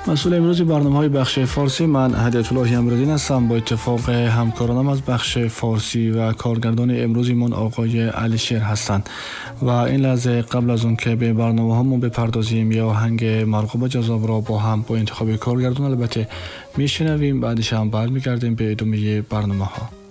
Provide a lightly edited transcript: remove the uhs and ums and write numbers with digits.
مسئول امروز برنامه‌های بخش فارسی من هدایت‌الله امروزی هستم. با اتفاق همکارانم از بخش فارسی و کارگردان امروزیمون آقای علی شیر هستند و این لحظه قبل از اون که به برنامه‌هامون بپردازیم یا آهنگ مرغوب جذاب را با هم با انتخاب کارگردان البته میشنویم، بعدش هم برمیگردیم به ادامه برنامه‌ها.